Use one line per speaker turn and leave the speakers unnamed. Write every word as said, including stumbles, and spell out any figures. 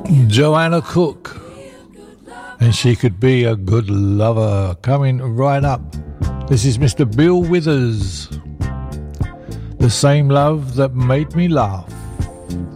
Joanna Cook, and she could be a good lover. Coming right up, this is Mister Bill Withers, The Same Love That Made Me Laugh.